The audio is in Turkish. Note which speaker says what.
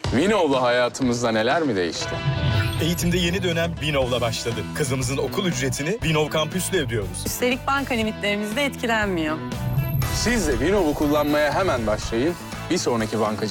Speaker 1: Vinov'la hayatımızda neler mi değişti?
Speaker 2: Eğitimde yeni dönem Vinov'la başladı. Kızımızın okul ücretini Vinov kampüsle ödüyoruz.
Speaker 3: Üstelik banka limitlerimiz de etkilenmiyor.
Speaker 1: Siz de Vinov'u kullanmaya hemen başlayın. Bir sonraki bankacı